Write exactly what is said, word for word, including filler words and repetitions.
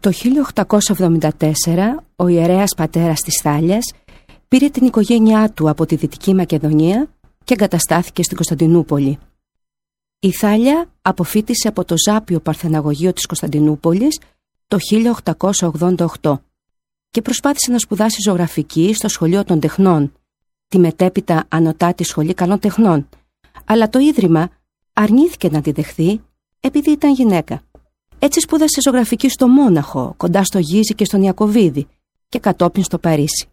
Το χίλια οκτακόσια εβδομήντα τέσσερα ο ιερέας πατέρας της Θάλιας πήρε την οικογένειά του από τη Δυτική Μακεδονία και εγκαταστάθηκε στην Κωνσταντινούπολη. Η Θάλια αποφοίτησε από το Ζάπιο Παρθεναγωγείο της Κωνσταντινούπολης το χίλια οκτακόσια ογδόντα οκτώ και προσπάθησε να σπουδάσει ζωγραφική στο Σχολείο των Τεχνών, τη μετέπειτα Ανωτάτη Σχολή Καλών Τεχνών, αλλά το Ίδρυμα αρνήθηκε να τη δεχθεί επειδή ήταν γυναίκα. Έτσι σπούδασε ζωγραφική στο Μόναχο, κοντά στο Γίζη και στον Ιακωβίδη και κατόπιν στο Παρίσι.